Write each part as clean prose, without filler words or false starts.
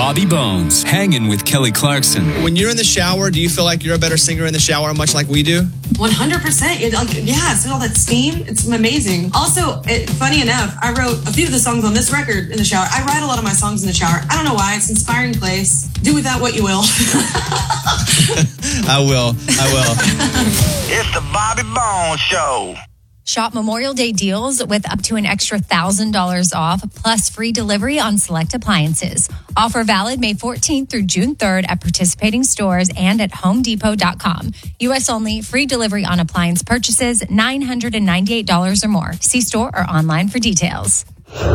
Bobby Bones, hanging with Kelly Clarkson. When you're in the shower, do you feel like you're a better singer in the shower, much like we do? 100%. Yeah, see all that steam? It's amazing. Also, funny enough, I wrote a few of the songs on this record in the shower. I write a lot of my songs in the shower. I don't know why. It's an inspiring place. Do with that what you will. I will. It's the Bobby Bones Show. Shop Memorial Day deals with up to an extra $1,000 off, plus free delivery on select appliances. Offer valid May 14th through June 3rd at participating stores and at HomeDepot.com. U.S. only, free delivery on appliance purchases, $998 or more. See store or online for details.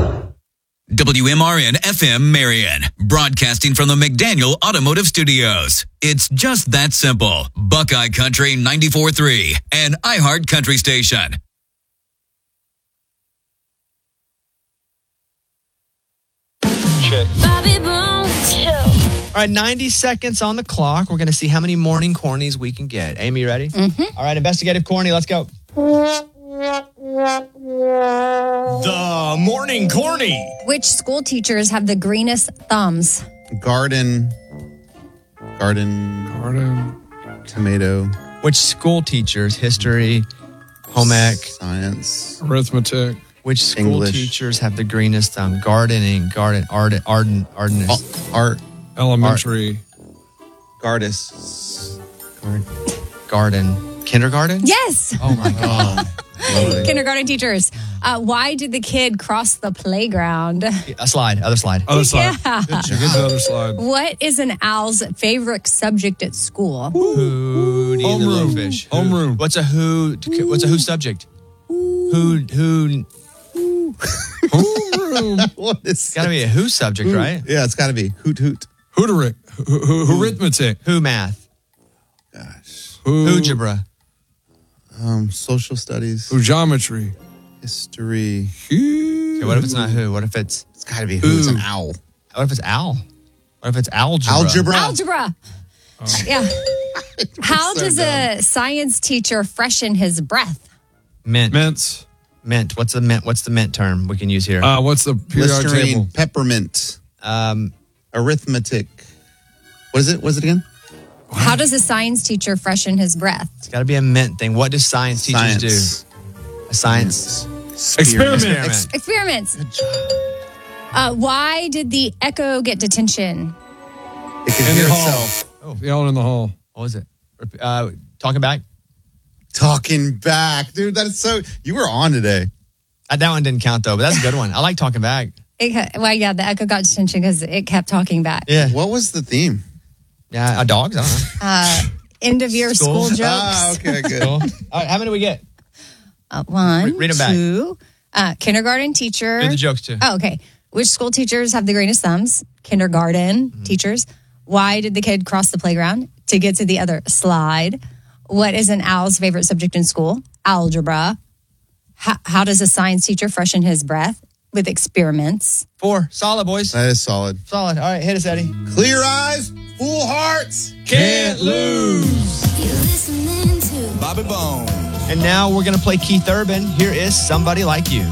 WMRN FM Marion, broadcasting from the McDaniel Automotive Studios. It's just that simple. Buckeye Country 94.3 and iHeart Country Station. Bobby Bones Show. All right, 90 seconds on the clock. We're going to see how many morning cornies we can get. Amy, you ready? Mm-hmm. All right, investigative corny, let's go. The morning corny. Which school teachers have the greenest thumbs? Garden, tomato, Which school teachers, history, home ec, science, Arithmetic. which school English. teachers have the greenest thumb? Gardening, ardenist. art, Elementary. Gardis, Garden. Kindergarten? Yes! Oh, my God. Kindergarten teachers. Why did the kid cross the playground? A slide, other slide. Other side. Yeah. Get the other slide. What is an owl's favorite subject at school? Hootie and the Homeroom. Blowfish. Homeroom. What's a who subject? Who What is gotta be a who subject, right? Yeah, it's got to be hoot hoot. Hooteric. Arithmetic. Who math? Gosh, Algebra. social studies, Geometry. history. Okay, what if it's not who? What if it's It's got to be who. It's an owl. what if it's owl? What if it's algebra? Algebra. Yeah. How does a science teacher freshen his breath? Mint. Mints. Mint. What's the mint? What's the mint term we can use here? What's the periodic Listerine, table? peppermint, arithmetic. What is it? What's it again? How does a science teacher freshen his breath? It's got to be a mint thing. What do science teachers do? A science Experiment. Experiments. Why did the Echo get detention? It can In hear the hall. itself. Yelling in the hall. What was it? Talking back? Talking back, dude. That is so. You were on today. That one didn't count though, but that's a good one. I like talking back. The Echo got detention because it kept talking back. Yeah. What was the theme? Yeah, dogs. I don't know. End of year school jokes. Ah, okay, good. All right, how many do we get? One, Read 'em back. two. Kindergarten teacher. Do the jokes too. Oh, okay. Which school teachers have the greenest thumbs? Kindergarten teachers. Why did the kid cross the playground? To get to the other slide. What is an owl's favorite subject in school? Algebra. How does a science teacher freshen his breath? With experiments. 4. Solid, boys. That is solid. Solid. All right, hit us, Eddie. Clear eyes, full hearts. Can't lose. You're listening to Bobby Bones. And now we're going to play Keith Urban. Here is Somebody Like You.